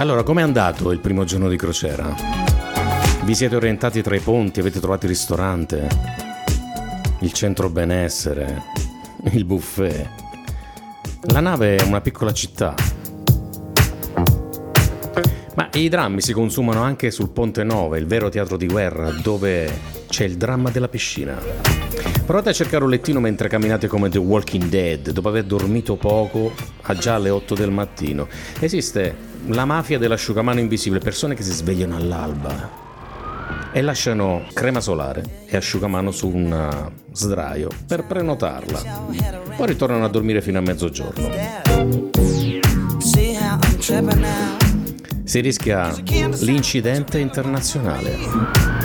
Allora, com'è andato il primo giorno di crociera? Vi siete orientati tra i ponti, avete trovato il ristorante, il centro benessere, il buffet. La nave è una piccola città, ma i drammi si consumano anche sul Ponte 9, il vero teatro di guerra, dove c'è il dramma della piscina. Provate a cercare un lettino mentre camminate come The Walking Dead, dopo aver dormito poco, a già alle 8 del mattino. Esiste la mafia dell'asciugamano invisibile, persone che si svegliano all'alba e lasciano crema solare e asciugamano su un sdraio per prenotarla. Poi ritornano a dormire fino a mezzogiorno. Si rischia l'incidente internazionale.